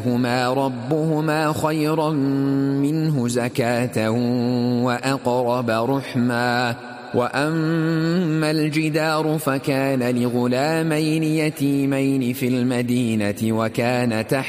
هما ربهما خيرا منه زكاة وأقرب رحما. وأما الجدار فكان لغلامين يتيمين في المدينة وكان تحت